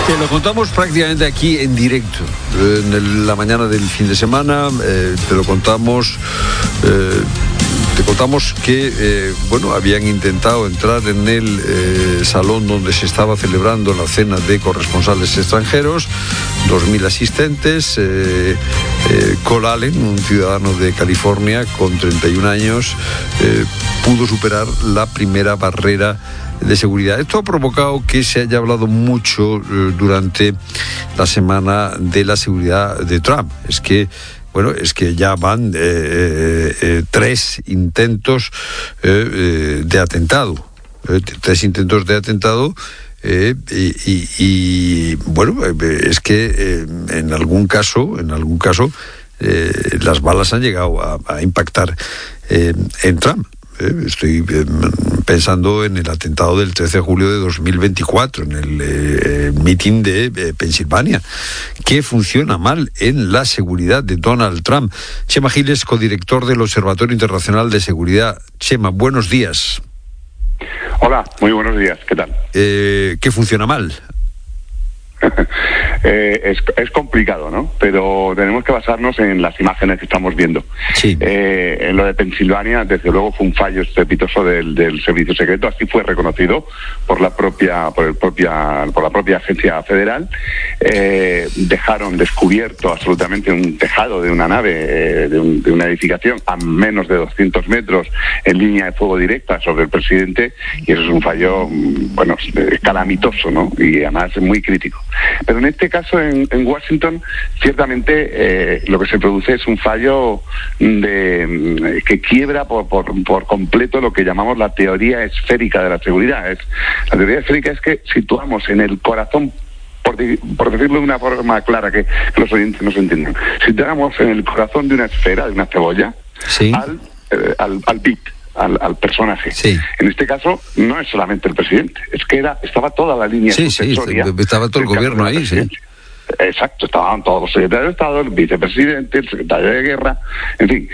Te lo contamos prácticamente aquí en directo, en la mañana del fin de semana. Te contamos que habían intentado entrar en el salón donde se estaba celebrando la cena de corresponsales extranjeros, 2.000 asistentes. Cole Allen, un ciudadano de California con 31 años, pudo superar la primera barrera de seguridad. Esto ha provocado que se haya hablado mucho durante la semana de la seguridad de Trump. Es que ya van 3 intentos de atentado. 3 intentos de atentado. Es que en algún caso las balas han llegado a impactar en Trump. Estoy pensando en el atentado del 13 de julio de 2024, en el meeting de Pensilvania. ¿Qué funciona mal en la seguridad de Donald Trump? Chema Giles, codirector del Observatorio Internacional de Seguridad. Chema, buenos días. Hola, muy buenos días. ¿Qué tal? ¿Qué funciona mal? Es complicado, ¿no? Pero tenemos que basarnos en las imágenes que estamos viendo. Sí. En lo de Pensilvania, desde luego, fue un fallo estrepitoso del servicio secreto. Así fue reconocido por la propia agencia federal. Dejaron descubierto absolutamente un tejado de una nave, de una edificación a menos de 200 metros en línea de fuego directa sobre el presidente, y eso es un fallo, calamitoso, ¿no? Y además muy crítico. Pero en este caso, en Washington, ciertamente lo que se produce es un fallo que quiebra por completo lo que llamamos la teoría esférica de la seguridad. La teoría esférica es que situamos en el corazón, por decirlo de una forma clara que los oyentes nos entiendan, situamos en el corazón de una esfera, de una cebolla, sí, al beat, al personaje. Sí. En este caso no es solamente el presidente, es que estaba toda la línea sucesoria. Sí, estaba todo el gobierno ahí, sí. Exacto, estaban todos los secretarios de Estado, el vicepresidente, el secretario de Guerra, en fin,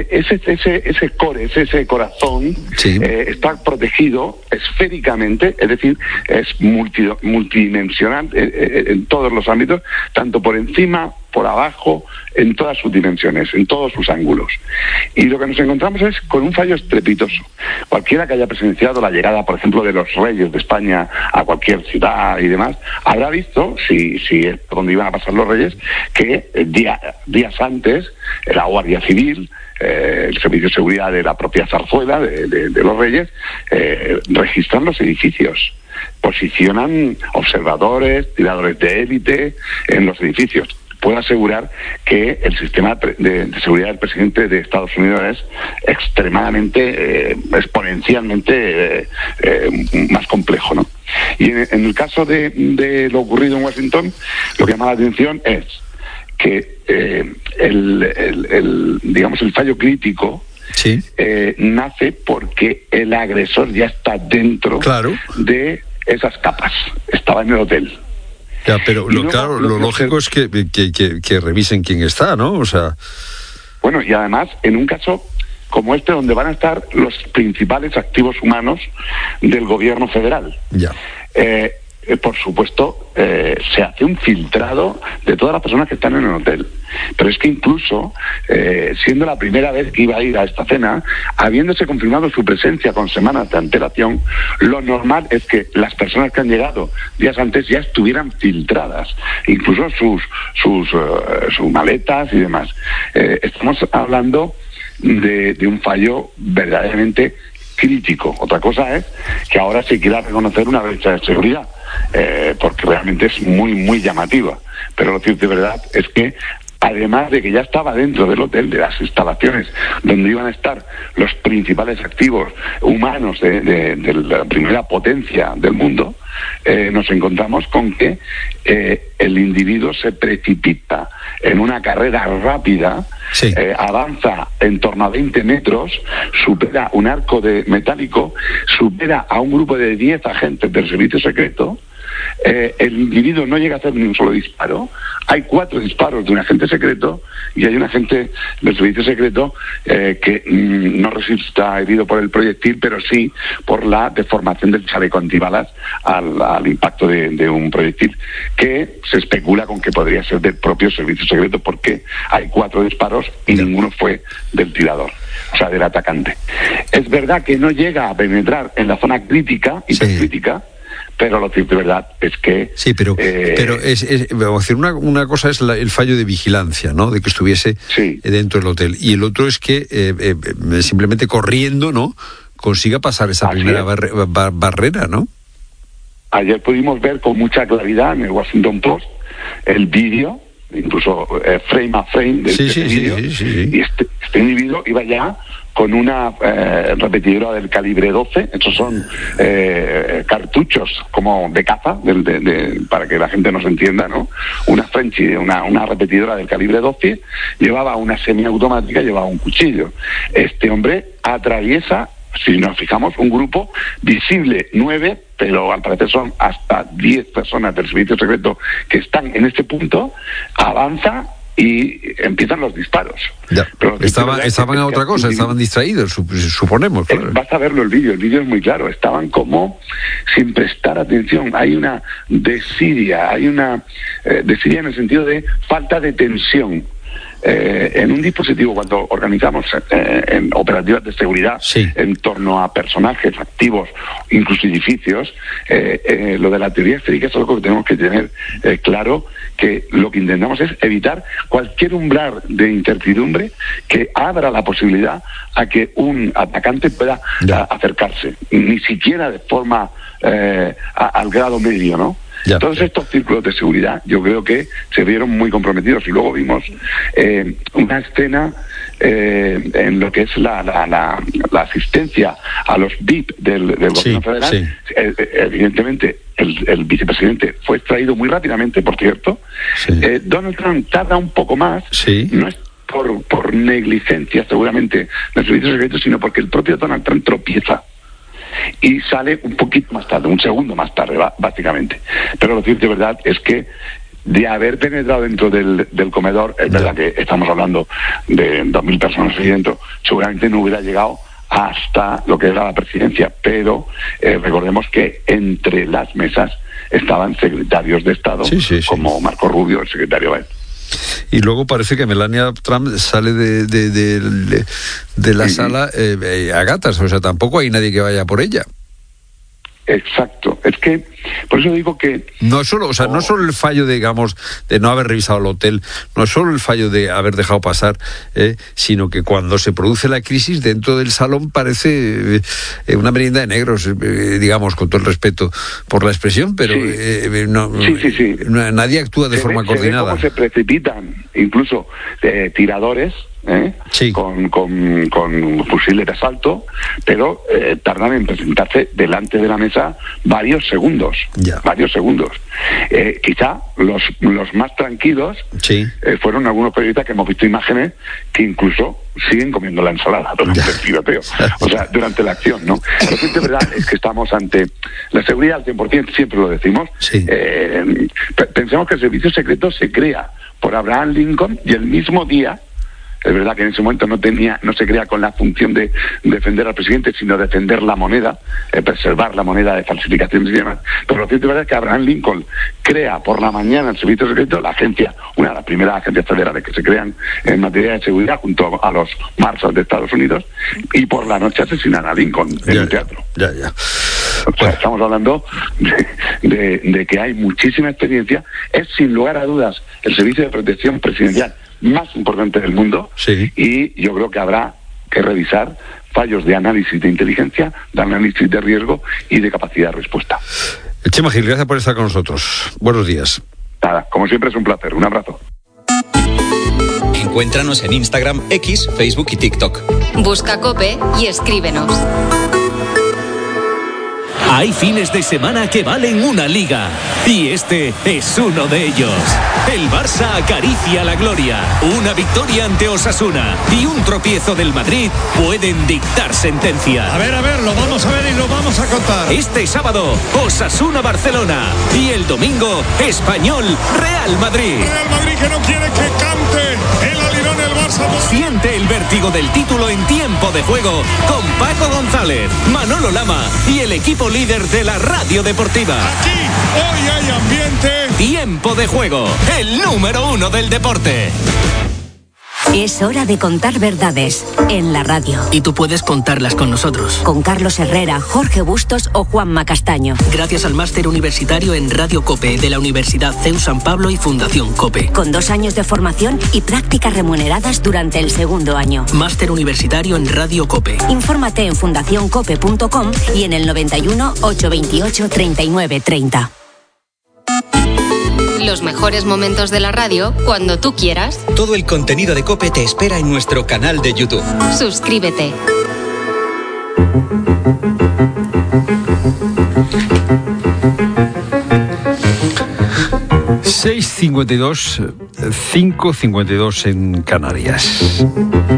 ese corazón, sí, está protegido esféricamente, es decir, es multidimensional en todos los ámbitos, tanto por encima, por abajo, en todas sus dimensiones, en todos sus ángulos. Y lo que nos encontramos es con un fallo estrepitoso. Cualquiera que haya presenciado la llegada, por ejemplo, de los reyes de España a cualquier ciudad y demás, habrá visto, si es por donde iban a pasar los reyes, que días antes la Guardia Civil, el Servicio de Seguridad de la propia Zarzuela, de los Reyes, registran los edificios. Posicionan observadores, tiradores de élite en los edificios. Puedo asegurar que el sistema de seguridad del presidente de Estados Unidos es extremadamente, exponencialmente más complejo, ¿no? Y en el caso de lo ocurrido en Washington, lo que llama la atención es que el fallo crítico, sí, nace porque el agresor ya está dentro, claro, de esas capas. Estaba en el hotel. Ya, pero lo lógico es que revisen quién está, ¿no? O sea... Bueno, y además, en un caso como este, donde van a estar los principales activos humanos del gobierno federal. Ya. Por supuesto, se hace un filtrado de todas las personas que están en el hotel. Pero es que incluso, siendo la primera vez que iba a ir a esta cena, habiéndose confirmado su presencia con semanas de antelación, lo normal es que las personas que han llegado días antes ya estuvieran filtradas, incluso sus maletas y demás. Estamos hablando de un fallo verdaderamente crítico. Otra cosa es que ahora se quiera reconocer una brecha de seguridad, porque realmente es muy, muy llamativa. Pero lo cierto de verdad es que, además de que ya estaba dentro del hotel, de las instalaciones donde iban a estar los principales activos humanos de la primera potencia del mundo, nos encontramos con que el individuo se precipita en una carrera rápida, sí, avanza en torno a 20 metros, supera un arco metálico, supera a un grupo de 10 agentes del servicio secreto, el individuo no llega a hacer ni un solo disparo. Hay 4 disparos de un agente secreto y hay un agente del servicio secreto que no resulta herido por el proyectil, pero sí por la deformación del chaleco antibalas al impacto de un proyectil, que se especula con que podría ser del propio servicio secreto, porque hay 4 disparos y ninguno fue del tirador, o sea, del atacante. Es verdad que no llega a penetrar en la zona crítica, hipercrítica, pero lo cierto de verdad es que... Sí, pero vamos a decir, una cosa es el fallo de vigilancia, ¿no?, de que estuviese dentro del hotel, y el otro es que simplemente corriendo, ¿no?, consiga pasar esa primera barrera, ¿no? Ayer pudimos ver con mucha claridad en el Washington Post el vídeo, incluso frame a frame de este vídeo, y este individuo iba ya con una repetidora del calibre 12, estos son cartuchos como de caza, para que la gente nos entienda, ¿no? Una Frenchy, una repetidora del calibre 12, llevaba una semiautomática, llevaba un cuchillo. Este hombre atraviesa, si nos fijamos, un grupo visible 9, pero al parecer son hasta 10 personas del servicio secreto que están en este punto, avanza y empiezan los disparos. Pero estaban a otra cosa, estaban distraídos, suponemos. Claro. Vas a verlo el vídeo es muy claro, estaban como sin prestar atención. Hay una desidia, desidia en el sentido de falta de tensión. En un dispositivo, cuando organizamos en operativas de seguridad en torno a personajes activos, incluso edificios, lo de la teoría esférica es algo que tenemos que tener claro, que lo que intentamos es evitar cualquier umbral de incertidumbre que abra la posibilidad a que un atacante pueda acercarse, ni siquiera de forma al grado medio, ¿no? Todos estos círculos de seguridad yo creo que se vieron muy comprometidos, y luego vimos una escena en lo que es la asistencia a los VIP del gobierno federal. Evidentemente el vicepresidente fue extraído muy rápidamente, por cierto. Donald Trump tarda un poco más, no es por negligencia seguramente del servicio secreto, sino porque el propio Donald Trump tropieza y sale un poquito más tarde, un segundo más tarde, básicamente. Pero lo cierto de verdad es que de haber penetrado dentro del comedor, es verdad que estamos hablando de 2.000 personas ahí dentro, seguramente no hubiera llegado hasta lo que era la presidencia, pero recordemos que entre las mesas estaban secretarios de Estado, como Marco Rubio, el secretario Biden. Y luego parece que Melania Trump sale de la sala a gatas, o sea, tampoco hay nadie que vaya por ella. Exacto, es que por eso digo que no solo el fallo, digamos, de no haber revisado el hotel, no es solo el fallo de haber dejado pasar, sino que cuando se produce la crisis dentro del salón parece una merienda de negros, digamos, con todo el respeto por la expresión, pero nadie actúa de forma coordinada. Cómo se precipitan incluso tiradores con fusiles de asalto, pero tardan en presentarse delante de la mesa varios segundos. Quizá los más tranquilos fueron algunos periodistas que hemos visto imágenes que incluso siguen comiendo la ensalada durante el tiroteo, o sea, durante la acción, ¿no? Lo que es verdad es que estamos ante la seguridad al 100%, siempre lo decimos. Pensemos que el servicio secreto se crea por Abraham Lincoln, y el mismo día, es verdad que en ese momento no se crea con la función de defender al presidente, sino defender la moneda, preservar la moneda de falsificaciones y demás. Pero lo cierto es verdad que Abraham Lincoln crea por la mañana el servicio secreto, la agencia, una de las primeras agencias federales que se crean en materia de seguridad junto a los Marshals de Estados Unidos, y por la noche asesinan a Lincoln en el teatro. O sea, estamos hablando de que hay muchísima experiencia. Es sin lugar a dudas el servicio de protección presidencial más importante del mundo, y yo creo que habrá que revisar fallos de análisis de inteligencia, de análisis de riesgo y de capacidad de respuesta. Chema Gil, gracias por estar con nosotros. Buenos días. Nada, como siempre es un placer. Un abrazo. Encuéntranos en Instagram, X, Facebook y TikTok. Busca COPE y escríbenos. Hay fines de semana que valen una liga. y este es uno de ellos. El Barça acaricia la gloria. Una victoria ante Osasuna y un tropiezo del Madrid pueden dictar sentencia. A ver, lo vamos a ver y lo vamos a contar. Este sábado, Osasuna-Barcelona. Y el domingo, Español-Real Madrid. Real Madrid que no quiere que cante el alirón el Barça. Siente el vértigo del título en tiempo de juego con Paco González, Manolo Lama y el equipo líder de la radio deportiva. Aquí, hoy hay ambiente. Tiempo de juego, el número 1 del deporte. Es hora de contar verdades en la radio. Y tú puedes contarlas con nosotros. Con Carlos Herrera, Jorge Bustos o Juanma Castaño. Gracias al máster universitario en Radio COPE de la Universidad CEU San Pablo y Fundación COPE. Con 2 años de formación y prácticas remuneradas durante el segundo año. Máster universitario en Radio COPE. Infórmate en fundacioncope.com y en el 91 828 39 30. Los mejores momentos de la radio cuando tú quieras. Todo el contenido de COPE te espera en nuestro canal de YouTube. Suscríbete. ...6:52, 5:52 en Canarias.